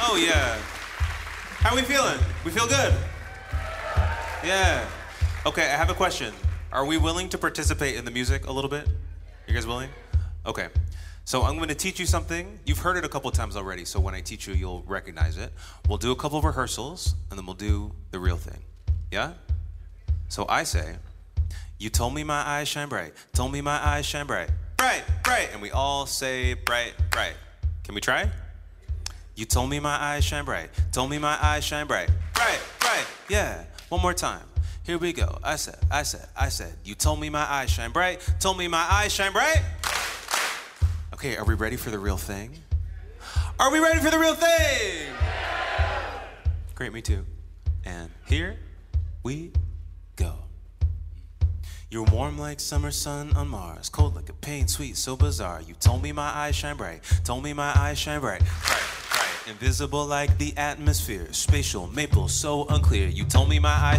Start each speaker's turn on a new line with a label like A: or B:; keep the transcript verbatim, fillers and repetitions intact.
A: Oh, yeah. How we feeling? We feel good? Yeah. Okay, I have a question. Are we willing to participate in the music a little bit? You guys willing? Okay. So I'm going to teach you something. You've heard it a couple times already, so when I teach you, you'll recognize it. We'll do a couple of rehearsals, and then we'll do the real thing. Yeah? So I say, you told me my eyes shine bright. Told me my eyes shine bright. Bright, bright. And we all say bright, bright. Can we try? You told me my eyes shine bright. Told me my eyes shine bright. Bright, bright. Yeah. One more time. Here we go. I said, I said, I said. You told me my eyes shine bright. Told me my eyes shine bright. Okay, are we ready for the real thing? Are we ready for the real thing? Great, me too. And here we go. You're warm like summer sun on Mars, cold like a pain, sweet, so bizarre. You told me my eyes shine bright, told me my eyes shine bright, bright, bright. Invisible like the atmosphere, spatial, maple, so unclear. You told me my eyes